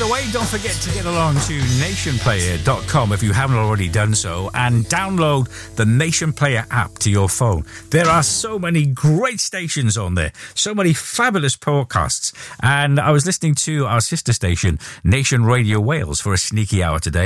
the way, don't forget to get along to nationplayer.com if you haven't already done so and download the Nation Player app to your phone. There are so many great stations on there, so many fabulous podcasts. And I was listening to our sister station, Nation Radio Wales, for a sneaky hour today.